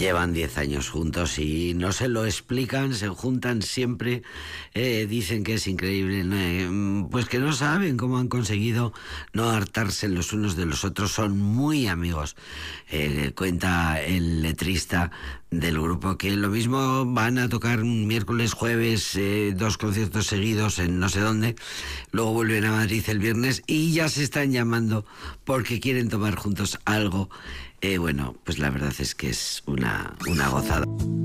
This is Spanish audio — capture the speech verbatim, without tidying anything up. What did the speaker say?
llevan diez años juntos y no se lo explican, se juntan siempre, eh, dicen que es increíble, eh, pues que no saben cómo han conseguido no hartarse los unos de los otros, son muy amigos. Eh, cuenta el letrista del grupo que lo mismo van a tocar miércoles, jueves, eh, dos conciertos seguidos en no sé dónde, luego vuelven a Madrid el viernes y ya se están llamando porque quieren tomar juntos algo. Eh, bueno, pues la verdad es que es una, una gozada.